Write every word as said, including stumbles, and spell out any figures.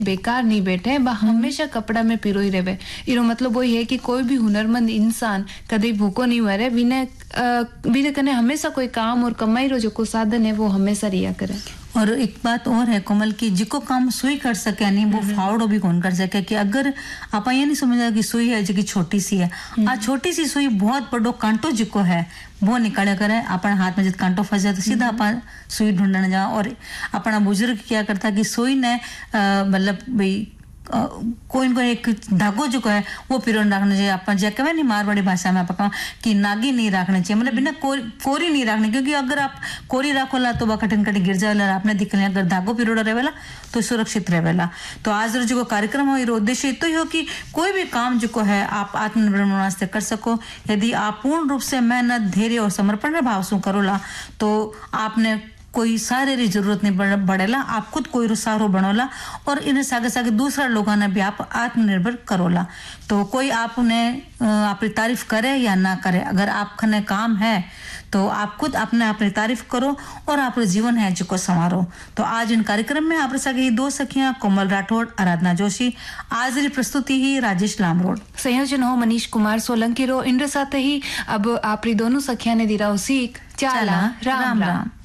बेकार नहीं बैठे बा हमेशा कपड़ा में पिरोई रहे। इरो मतलब वही है कि कोई भी हुनरमंद इंसान कभी भूखो नहीं मरे, बिना बिना कने हमेशा कोई काम और कमाई रो जो को साधन है वो हमेशा रिया करे। और एक बात और है कोमल की जिको काम सुई कर सके नहीं वो फावड़ो भी कौन कर सके कि अगर आप ये नहीं समझा कि सुई है जो कि छोटी सी है, आ छोटी सी सुई बहुत बड़ो कांटो जिको है वो निकाले करे अपन हाथ में जब कांटो फंस जाए तो सीधा अपन सुई ढूंढने जा। और अपना बुजुर्ग क्या करता कि सुई ने मतलब भाई कोई को एक धागो जो है वो पिरोन रखना चाहिए। अपन जो कहे नहीं मारवाड़ी भाषा में आप कि नागी नहीं रखना चाहिए, मतलब बिना कोरी कोरी नहीं रखनी, क्योंकि अगर आप कोरी रखोला तो वह कठिन कठिन गिर जाएगा। आपने दिख लिया अगर धागो पिरोड़ा रहेला तो सुरक्षित रहेला। तो आज जो कार्यक्रम हो ये उद्देश्य तो ही हो कि कोई भी काम जो है आप आत्मनिर्भर वास्ते कर सको। यदि आप पूर्ण रूप से मेहनत धैर्य और समर्पण भाव से करोला तो आपने कोई शारीरिक जरूरत नहीं बढ़ेला, आप खुद कोई रुसारो बनोला और इन्हें सागे सागे दूसरा लोगों ने भी आप आत्मनिर्भर करोला। तो कोई आपने आपकी तारीफ करे या ना करे, अगर आपने काम है तो आप खुद अपने अपनी तारीफ करो और आपका जीवन है जो को संवारो। तो आज इन कार्यक्रम में आप सके दो सखियां कोमल राठौड़, आराधना जोशी, आज री प्रस्तुति ही राजेश लामरोड, संयोजन हो मनीष कुमार सोलंकी रो। इनके साथ ही अब आप दोनों सखिया ने दिरा सीख चाला राम राम, राम।